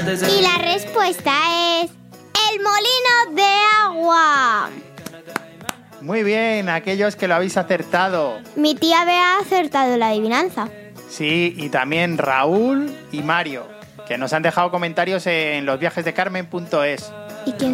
Y la respuesta es el molino de agua. Muy bien, aquellos que lo habéis acertado. Mi tía Bea ha acertado la adivinanza. Sí, y también Raúl y Mario, que nos han dejado comentarios en losviajesdecarmen.es. ¿Y quién